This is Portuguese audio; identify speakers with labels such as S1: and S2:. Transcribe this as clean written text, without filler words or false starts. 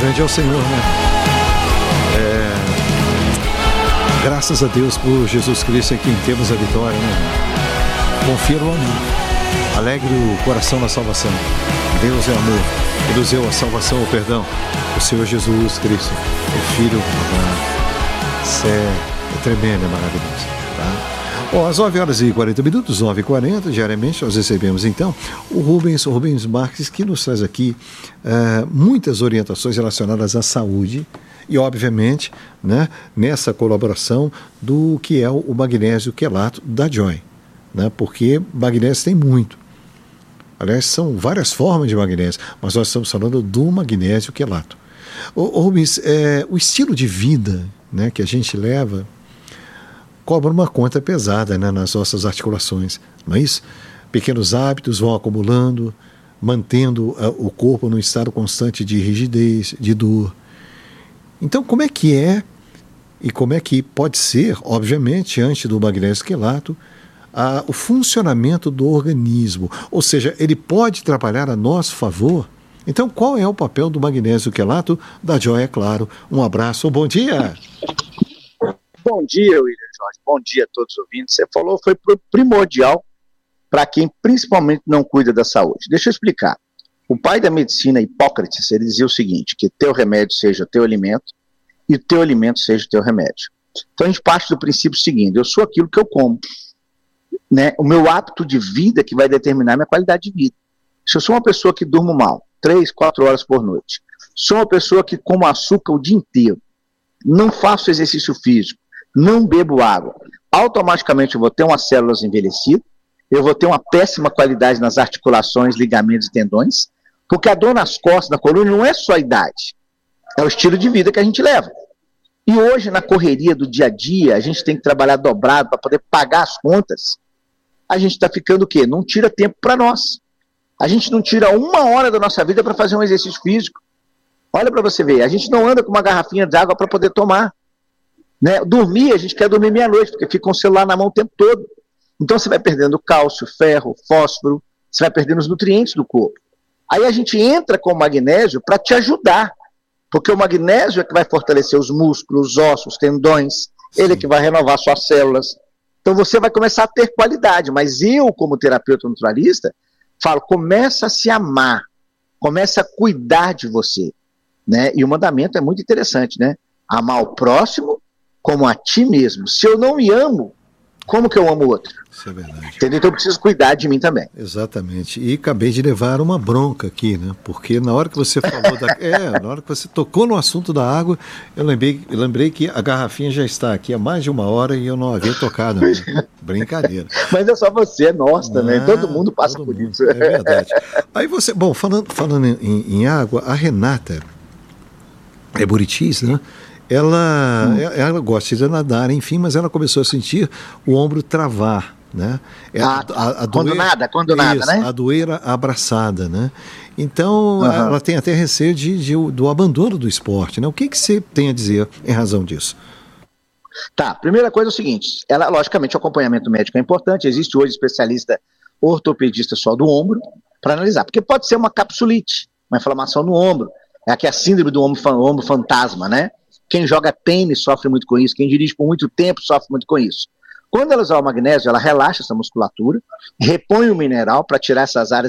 S1: Grande é o Senhor, né? Graças a Deus por Jesus Cristo em quem temos a vitória, né? Confia no amor. Alegre o coração na salvação. Deus é amor. Ele nos deu a salvação, o perdão. O Senhor Jesus Cristo, o Filho amado. Isso é tremendo, é maravilhoso. Tá? Bom, às 9h40, 9h40, diariamente nós recebemos então o Rubens Marques, que nos traz aqui muitas orientações relacionadas à saúde e, obviamente, né, nessa colaboração do que é o magnésio quelato da Joy, né, porque magnésio tem muito. Aliás, são várias formas de magnésio, mas nós estamos falando do magnésio quelato. Rubens, o estilo de vida, né, que a gente leva cobra uma conta pesada, né, nas nossas articulações, não é isso? Pequenos hábitos vão acumulando, mantendo o corpo num estado constante de rigidez, de dor. Então, como é que é e como é que pode ser, obviamente, antes do magnésio quelato, o funcionamento do organismo? Ou seja, ele pode trabalhar a nosso favor? Então, qual é o papel do magnésio quelato da Joy, é claro? Um abraço, bom dia!
S2: Bom dia, William Jorge. Bom dia a todos os ouvintes. Você falou foi primordial para quem principalmente não cuida da saúde. Deixa eu explicar. O pai da medicina, Hipócrates, ele dizia o seguinte, que teu remédio seja o teu alimento e o teu alimento seja o teu remédio. Então a gente parte do princípio seguinte, eu sou aquilo que eu como, né? O meu hábito de vida que vai determinar a minha qualidade de vida. Se eu sou uma pessoa que durmo mal, 3, 4 horas por noite, sou uma pessoa que como açúcar o dia inteiro, não faço exercício físico, não bebo água, automaticamente eu vou ter umas células envelhecidas, eu vou ter uma péssima qualidade nas articulações, ligamentos e tendões, porque a dor nas costas, na coluna, não é só a idade, é o estilo de vida que a gente leva. E hoje, na correria do dia a dia, a gente tem que trabalhar dobrado para poder pagar as contas, a gente está ficando o quê? Não tira tempo para nós. A gente não tira 1 hora da nossa vida para fazer um exercício físico. Olha para você ver, a gente não anda com uma garrafinha de água para poder tomar. Né? Dormir, a gente quer dormir meia-noite, porque fica com o celular na mão o tempo todo. Então você vai perdendo cálcio, ferro, fósforo, você vai perdendo os nutrientes do corpo. Aí a gente entra com o magnésio para te ajudar, porque o magnésio é que vai fortalecer os músculos, os ossos, os tendões, ele é que vai renovar suas células. Então você vai começar a ter qualidade, mas eu, como terapeuta naturalista, falo, começa a se amar, começa a cuidar de você, né? E o mandamento é muito interessante, né? Amar o próximo como a ti mesmo. Se eu não me amo, como que eu amo o outro?
S1: Isso é verdade.
S2: Entendeu? Então eu preciso cuidar de mim também.
S1: Exatamente. E acabei de levar uma bronca aqui, né? Porque na hora que você falou na hora que você tocou no assunto da água, eu lembrei que a garrafinha já está aqui há mais de 1 hora e eu não havia tocado. Né? Brincadeira.
S2: Mas é só você, é nós também. Todo mundo passa por isso.
S1: É verdade. Aí você, bom, falando em água, a Renata é Buritis, né? Ela gosta de nadar, enfim, mas ela começou a sentir o ombro travar, né?
S2: Quando nada, né?
S1: A doer abraçada, né? Então, ela tem até receio do abandono do esporte, né? O que você tem a dizer em razão disso?
S2: Tá, primeira coisa é o seguinte, logicamente o acompanhamento médico é importante, existe hoje especialista ortopedista só do ombro para analisar, porque pode ser uma capsulite, uma inflamação no ombro, é aqui a síndrome do ombro fantasma, né? Quem joga tênis sofre muito com isso, quem dirige por muito tempo sofre muito com isso. Quando ela usa o magnésio, ela relaxa essa musculatura, repõe o mineral para tirar essas áreas